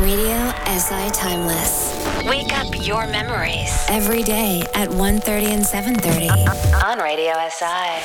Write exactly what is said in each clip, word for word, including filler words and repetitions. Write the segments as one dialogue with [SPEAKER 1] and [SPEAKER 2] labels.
[SPEAKER 1] Radio S I Timeless. Wake up your memories every day at one thirty and seven thirty on Radio S I.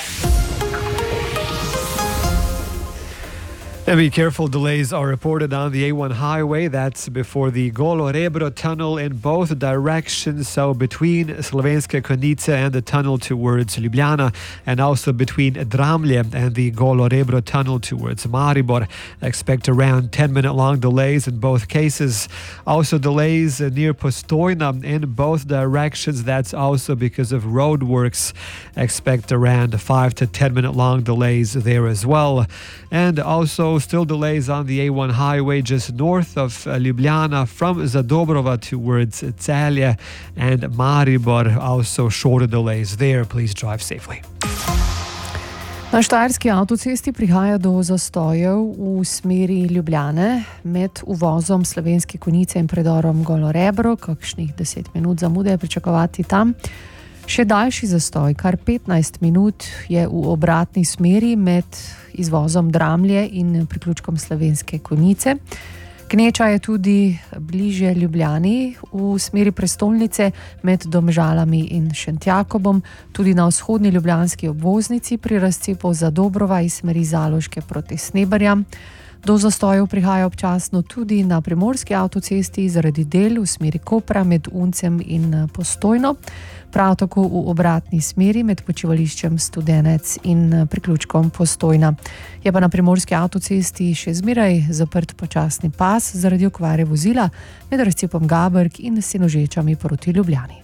[SPEAKER 2] And be careful, delays are reported on the A one highway. That's before the Golo Rebro tunnel in both directions. So between Slovenske Konjice and the tunnel towards Ljubljana, and also between Dramlje and the Golo Rebro tunnel towards Maribor. Expect around ten minute long delays in both cases. Also delays near Postojna in both directions. That's also because of road works. Expect around five to ten minute long delays there as well. And also still delays on the A one highway just north of uh, Ljubljana from Zadobrova towards Celje and Maribor. Also shorter delays there. Please drive safely.
[SPEAKER 3] Na Štajerski avtocesti prihaja do zastojev v smeri Ljubljane med uvozom Slovenske Konjice in predorom Golo Rebro. Kakšnih deset minut zamude je pričakovati tam. Še daljši zastoj, kar petnajst minut, je v obratni smeri med izvozom Dramlje in priključkom Slovenske Konjice. Gneča je tudi bliže Ljubljani v smeri prestolnice med Domžalami in Šentjakobom, tudi na vzhodni ljubljanski obvoznici pri razcepu Zadobrova iz smeri Zaloške proti Sneberjam. Do zastojev prihaja občasno tudi na primorski avtocesti zaradi del v smeri Kopra med Uncem in Postojno. Prav tako v obratni smeri med počivališčem Studenec in priključkom Postojna. Je pa na primorski avtocesti še zmeraj zaprt počasni pas zaradi okvare vozila med razcepom Gaberg in Senožečami proti Ljubljani.